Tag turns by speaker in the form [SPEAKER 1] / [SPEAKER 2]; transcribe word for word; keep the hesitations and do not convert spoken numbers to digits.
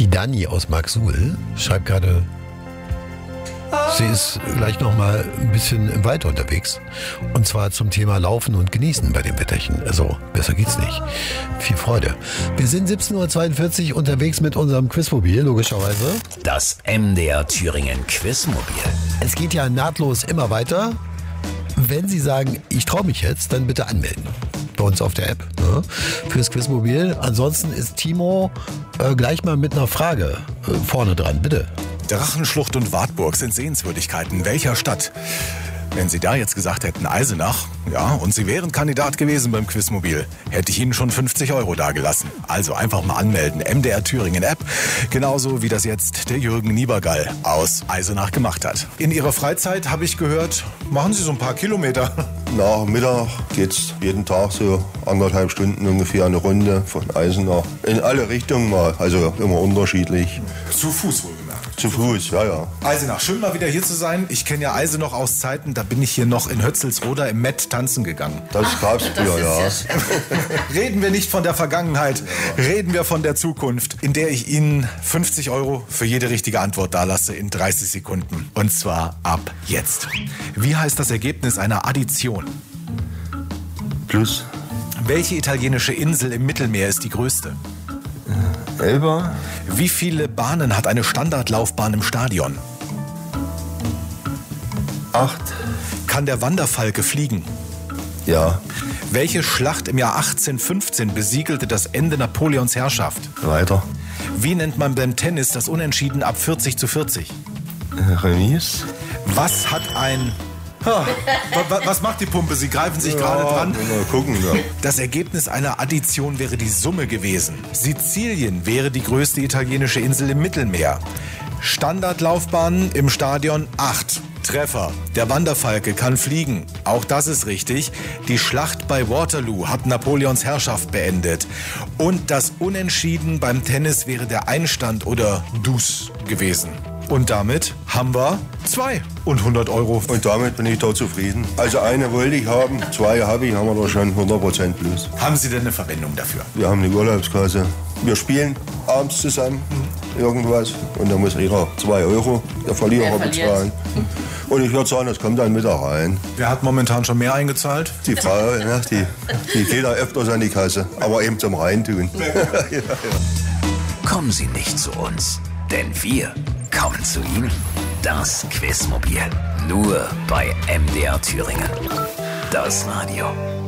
[SPEAKER 1] Dani aus Marksuhl schreibt gerade, sie ist gleich noch mal ein bisschen im Wald unterwegs. Und zwar zum Thema Laufen und Genießen bei dem Wetterchen. Also, besser geht's nicht. Viel Freude. Wir sind siebzehn Uhr zweiundvierzig unterwegs mit unserem Quizmobil, logischerweise.
[SPEAKER 2] Das M D R Thüringen Quizmobil.
[SPEAKER 1] Es geht ja nahtlos immer weiter. Wenn Sie sagen, ich traue mich jetzt, dann bitte anmelden. Bei uns auf der App, ne? Fürs Quizmobil. Ansonsten ist Timo äh, gleich mal mit einer Frage äh, vorne dran. Bitte.
[SPEAKER 3] Drachenschlucht und Wartburg sind Sehenswürdigkeiten welcher Stadt? Wenn Sie da jetzt gesagt hätten Eisenach, ja, und Sie wären Kandidat gewesen beim Quizmobil, hätte ich Ihnen schon fünfzig Euro dagelassen. Also einfach mal anmelden, M D R Thüringen App, genauso wie das jetzt der Jürgen Niebergall aus Eisenach gemacht hat. In Ihrer Freizeit, habe ich gehört, machen Sie so ein paar Kilometer.
[SPEAKER 4] Nach Mittag geht's jeden Tag so anderthalb Stunden ungefähr eine Runde von Eisenach. In alle Richtungen mal, also immer unterschiedlich.
[SPEAKER 3] Zu Fuß wohlgemerkt.
[SPEAKER 4] Zu Fuß, ja, ja.
[SPEAKER 3] Eisenach, schön mal wieder hier zu sein. Ich kenne ja Eisenach aus Zeiten, da bin ich hier noch in Hötzelsroda im Met tanzen gegangen.
[SPEAKER 4] Das gab's früher, ja.
[SPEAKER 3] Reden wir nicht von der Vergangenheit, reden wir von der Zukunft, in der ich Ihnen fünfzig Euro für jede richtige Antwort dalasse in dreißig Sekunden. Und zwar ab jetzt. Wie heißt das Ergebnis einer Addition?
[SPEAKER 4] Plus.
[SPEAKER 3] Welche italienische Insel im Mittelmeer ist die größte?
[SPEAKER 4] Elba.
[SPEAKER 3] Wie viele Bahnen hat eine Standardlaufbahn im Stadion?
[SPEAKER 4] Acht.
[SPEAKER 3] Kann der Wanderfalke fliegen?
[SPEAKER 4] Ja.
[SPEAKER 3] Welche Schlacht im Jahr achtzehnhundertfünfzehn besiegelte das Ende Napoleons Herrschaft?
[SPEAKER 4] Weiter.
[SPEAKER 3] Wie nennt man beim Tennis das Unentschieden ab vierzig zu vierzig?
[SPEAKER 4] Remis.
[SPEAKER 3] Was hat ein... Ha, wa- was macht die Pumpe? Sie greifen sich gerade dran.
[SPEAKER 4] Mal gucken, ja.
[SPEAKER 3] Das Ergebnis einer Addition wäre die Summe gewesen. Sizilien wäre die größte italienische Insel im Mittelmeer. Standardlaufbahnen im Stadion acht. Treffer. Der Wanderfalke kann fliegen. Auch das ist richtig. Die Schlacht bei Waterloo hat Napoleons Herrschaft beendet. Und das Unentschieden beim Tennis wäre der Einstand oder Dus gewesen. Und damit haben wir zwei und hundert Euro.
[SPEAKER 4] Und damit bin ich da zufrieden. Also eine wollte ich haben, zwei habe ich, haben wir da schon hundert Prozent plus.
[SPEAKER 3] Haben Sie denn eine Verwendung dafür?
[SPEAKER 4] Wir haben eine Urlaubskasse. Wir spielen abends zusammen irgendwas und da muss jeder zwei Euro, der Verlierer, bezahlen. Und ich würde sagen, das kommt dann mit da rein.
[SPEAKER 3] Wer hat momentan schon mehr eingezahlt?
[SPEAKER 4] Die Frau, ne, die, die geht da öfters an die Kasse, aber eben zum Reintun. ja, ja.
[SPEAKER 2] Kommen Sie nicht zu uns, denn wir kommen zu Ihnen. Das Quizmobil. Nur bei M D R Thüringen. Das Radio.